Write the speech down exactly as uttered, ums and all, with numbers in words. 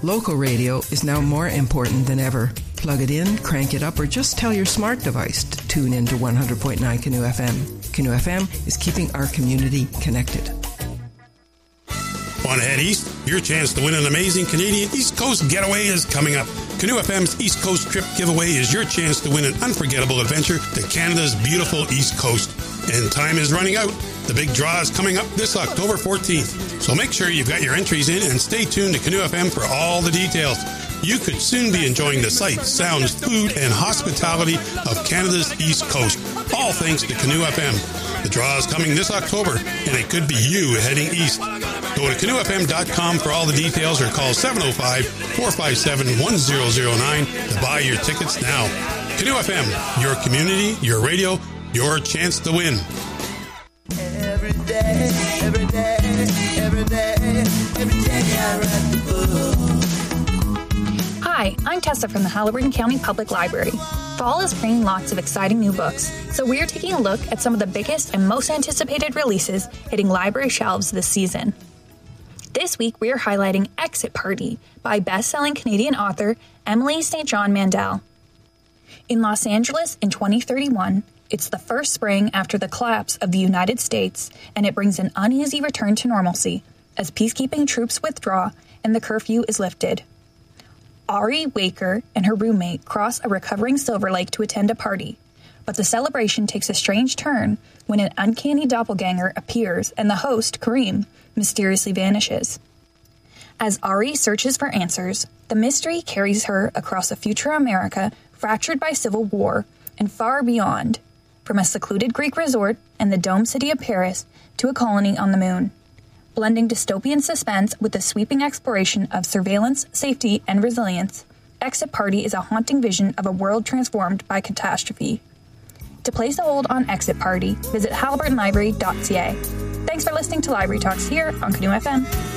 Local radio is now more important than ever. Plug it in, crank it up, or just tell your smart device to tune in to one hundred point nine Canoe F M. Canoe F M is keeping our community connected. Want to head east? Your chance to win an amazing Canadian East Coast getaway is coming up. Canoe F M's East Coast Trip Giveaway is your chance to win an unforgettable adventure to Canada's beautiful East Coast. And time is running out. The big draw is coming up this October fourteenth. So make sure you've got your entries in and stay tuned to Canoe F M for all the details. You could soon be enjoying the sights, sounds, food, and hospitality of Canada's East Coast, all thanks to Canoe F M. The draw is coming this October, and it could be you heading east. Go to canoe f m dot com for all the details or call seven oh five, four five seven, one oh oh nine to buy your tickets now. Canoe F M, your community, your radio, your chance to win. Every day, every day, every day, every day I read the book. Hi, I'm Tessa from the Haliburton County Public Library. Fall is bringing lots of exciting new books, so we are taking a look at some of the biggest and most anticipated releases hitting library shelves this season. This week, we are highlighting Exit Party by best-selling Canadian author Emily Saint John Mandel. In Los Angeles in twenty thirty-one, it's the first spring after the collapse of the United States, and it brings an uneasy return to normalcy as peacekeeping troops withdraw and the curfew is lifted. Ari Waker and her roommate cross a recovering Silver Lake to attend a party, but the celebration takes a strange turn when an uncanny doppelganger appears and the host, Kareem, mysteriously vanishes. As Ari searches for answers, the mystery carries her across a future America fractured by civil war and far beyond, from a secluded Greek resort in the dome city of Paris to a colony on the moon. Blending dystopian suspense with the sweeping exploration of surveillance, safety, and resilience, Exit Party is a haunting vision of a world transformed by catastrophe. To place a hold on Exit Party, visit haliburton library dot c a. Thanks for listening to Library Talks here on Canoe F M.